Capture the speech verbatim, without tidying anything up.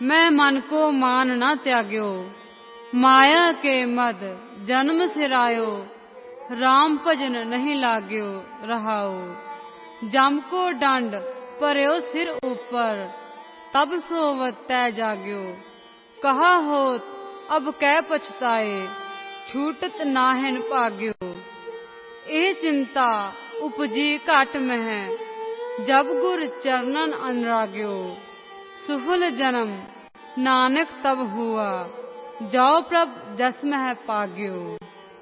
मैं मन को मान न त्याग्यो। माया के मद जन्म सिरायो, राम भजन नहीं लाग्यो रहाओ। जम को डंड परयो सिर ऊपर, तब सोवत तै जाग्यो। कहा होत अब कै पछताए, छूटत नाहिन भाग्यो। ए चिंता उपजी घट मह, जब गुर चरणन अनुराग्यो। सुफल जन्म नानक तब हुआ, जाओ प्रभ जस मह पाग्यो।